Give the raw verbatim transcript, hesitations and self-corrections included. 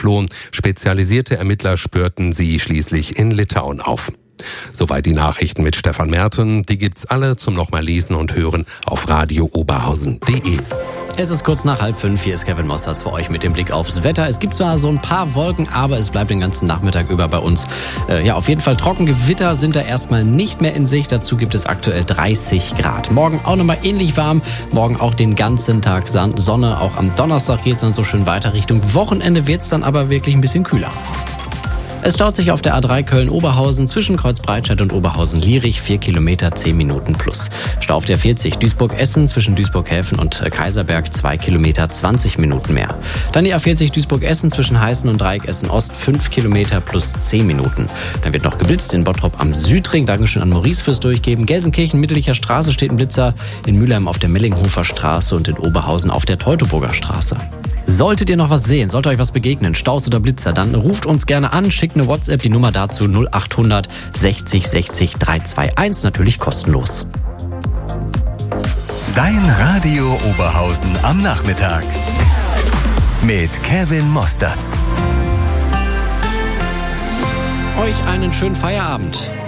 geflohen. Spezialisierte Ermittler spürten sie schließlich in Litauen auf. Soweit die Nachrichten mit Stefan Merten. Die gibt's alle zum nochmal lesen und hören auf radio oberhausen punkt de. Es ist kurz nach halb fünf, hier ist Kevin Mosters für euch mit dem Blick aufs Wetter. Es gibt zwar so ein paar Wolken, aber es bleibt den ganzen Nachmittag über bei uns. Äh, ja, auf jeden Fall trocken. Gewitter sind da erstmal nicht mehr in Sicht. Dazu gibt es aktuell dreißig Grad. Morgen auch nochmal ähnlich warm. Morgen auch den ganzen Tag Sonne. Auch am Donnerstag geht es dann so schön weiter. Richtung Wochenende wird es dann aber wirklich ein bisschen kühler. Es staut sich auf der A drei Köln-Oberhausen zwischen Kreuzbreitscheid und Oberhausen-Lierich, vier Kilometer, zehn Minuten plus. Stau auf der vierzig Duisburg-Essen zwischen Duisburg-Häfen und Kaiserberg, zwei Kilometer, zwanzig Minuten mehr. Dann die A vierzig Duisburg-Essen zwischen Heißen und Dreieck Essen-Ost, fünf Kilometer plus zehn Minuten. Dann wird noch geblitzt in Bottrop am Südring. Dankeschön an Maurice fürs Durchgeben. Gelsenkirchen, Mittelicher Straße steht ein Blitzer. In Mülheim auf der Mellinghofer Straße und in Oberhausen auf der Teutoburger Straße. Solltet ihr noch was sehen, sollte euch was begegnen, Staus oder Blitzer, dann ruft uns gerne an, schickt eine WhatsApp, die Nummer dazu null acht hundert sechzig sechzig dreihunderteinundzwanzig, natürlich kostenlos. Dein Radio Oberhausen am Nachmittag mit Kevin Mosters. Euch einen schönen Feierabend.